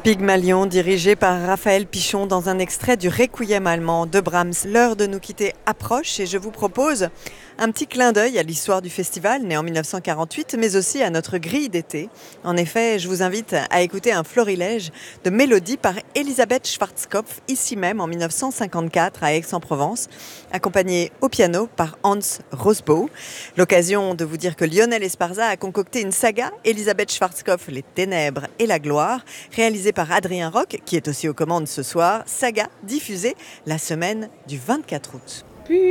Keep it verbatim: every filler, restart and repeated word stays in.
Pygmalion, dirigé par Raphaël Pichon dans un extrait du Requiem allemand de Brahms. L'heure de nous quitter approche et je vous propose un petit clin d'œil à l'histoire du festival, né en mille neuf cent quarante-huit, mais aussi à notre grille d'été. En effet, je vous invite à écouter un florilège de mélodies par Elisabeth Schwarzkopf, ici même en mille neuf cent cinquante-quatre à Aix-en-Provence, accompagnée au piano par Hans Rosbaud. L'occasion de vous dire que Lionel Esparza a concocté une saga, Elisabeth Schwarzkopf, Les Ténèbres et la Gloire, réalisée par Adrien Roch, qui est aussi aux commandes ce soir, saga diffusée la semaine du vingt-quatre août.